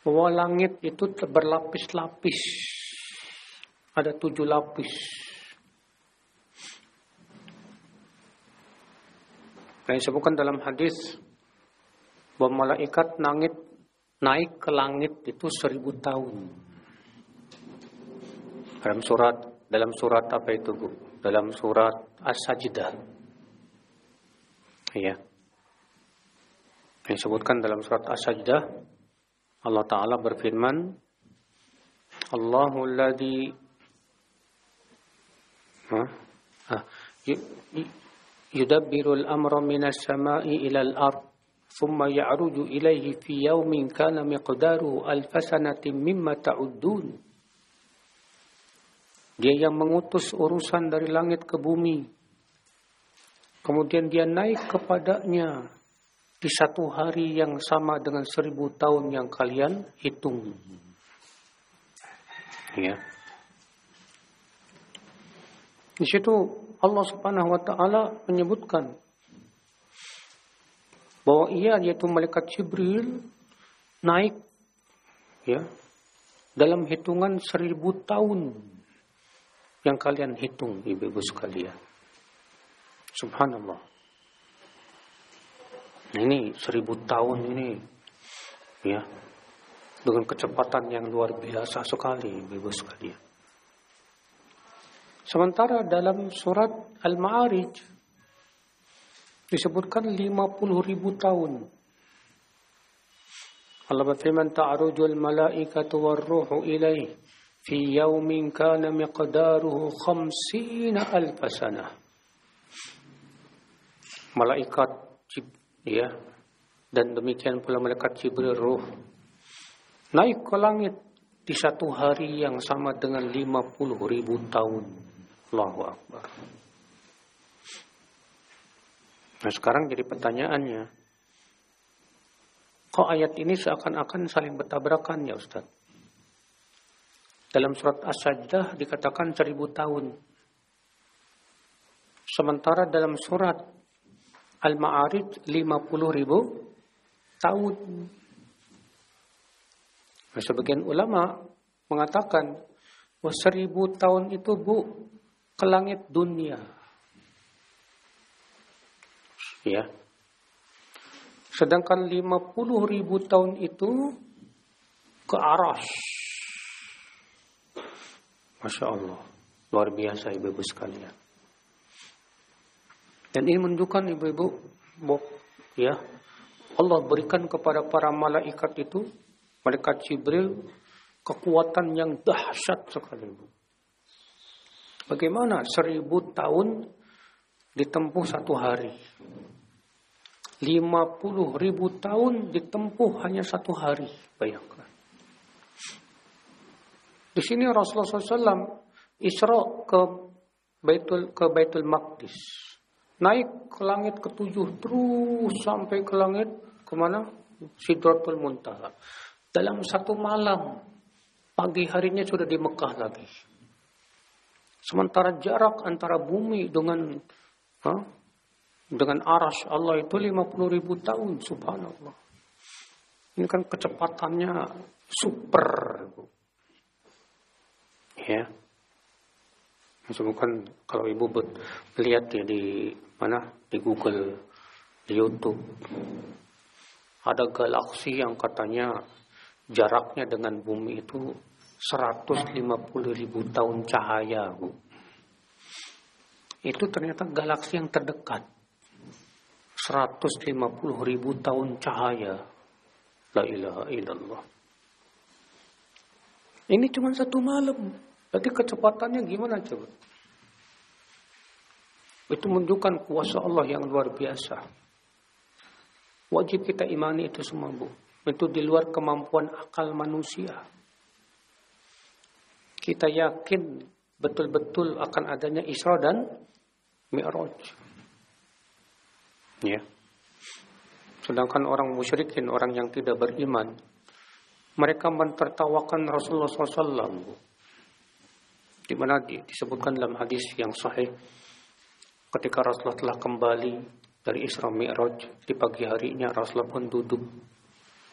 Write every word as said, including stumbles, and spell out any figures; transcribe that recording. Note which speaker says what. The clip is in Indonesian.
Speaker 1: bahwa langit itu berlapis-lapis. Ada tujuh lapis. Yang disebutkan dalam hadis bahwa malaikat langit naik ke langit itu seribu tahun. Dalam surat, dalam surat apa itu, Bu? Dalam surat As-Sajdah. Ya. Yang disebutkan dalam surat As-Sajdah, Allah Ta'ala berfirman, Allahul ladzi yudabbirul amra minas sama'i ilal ard thumma ya'ruju ilaihi fi yawmin kana miqdaruhu alfa sanatin mimma ta'uddun. Dia yang mengutus urusan dari langit ke bumi, kemudian dia naik kepadanya di satu hari yang sama dengan seribu tahun yang kalian hitung. Ya. Di situ Allah Subhanahu wa taala menyebutkan bahwa ia, yaitu malaikat Jibril, naik ya dalam hitungan seribu tahun yang kalian hitung, ibu-ibu sekalian. Subhanallah. Ini seribu tahun ini, ya, dengan kecepatan yang luar biasa sekali, ibu-ibu sekalian. Sementara dalam surat Al-Ma'arij disebutkan lima puluh ribu tahun. Allah berfirman, ta'arujul malaikatu warruhu ilaihi fi yaumin kana miqdaruhu khamsina alfa sanah. Malaikat ya, dan demikian pula malaikat Jibril ruh naik ke langit di satu hari yang sama dengan lima puluh ribu tahun. Allahu Akbar. Nah, sekarang jadi pertanyaannya, kok ayat ini seakan-akan saling bertabrakan ya Ustaz? Dalam surat As-Sajdah dikatakan seribu tahun. Sementara dalam surat Al-Ma'arij lima puluh ribu tahun. Nah, sebagian ulama mengatakan bahwa seribu tahun itu, Bu, ke langit dunia. Ya. Sedangkan lima puluh ribu tahun itu ke Arsy. Masya Allah, luar biasa ibu-ibu sekalian. Dan ini menunjukkan ibu-ibu, ya, Allah berikan kepada para malaikat itu, malaikat Jibril, kekuatan yang dahsyat sekali, ibu. Bagaimana seribu tahun ditempuh satu hari, lima puluh ribu tahun ditempuh hanya satu hari, bayangkan. Di sini Rasulullah shallallahu alaihi wasallam Isra ke Baitul ke Baitul Maqdis, naik ke langit ketujuh terus sampai ke langit kemana? Sidratul Muntaha. Dalam satu malam, pagi harinya sudah di Mekah lagi. Sementara jarak antara bumi dengan ha, dengan Arsy Allah itu lima puluh ribu tahun, subhanallah. Ini kan kecepatannya super. Ya, bukan kalau ibu lihat ya di mana, di Google, di YouTube, ada galaksi yang katanya jaraknya dengan bumi itu seratus lima puluh ribu tahun cahaya, Bu. Itu ternyata galaksi yang terdekat, seratus lima puluh ribu tahun cahaya. La ilaha illallah. Ini cuma satu malam. Berarti kecepatannya gimana coba? Itu menunjukkan kuasa Allah yang luar biasa. Wajib kita imani itu semua, Bu. Itu di luar kemampuan akal manusia. Kita yakin betul-betul akan adanya Isra dan Mi'raj. Ya. Sedangkan orang musyrikin, orang yang tidak beriman, mereka mentertawakan Rasulullah shallallahu alaihi wasallam, di mana disebutkan dalam hadis yang sahih, ketika Rasulullah telah kembali dari Isra Mi'raj, di pagi harinya Rasulullah pun duduk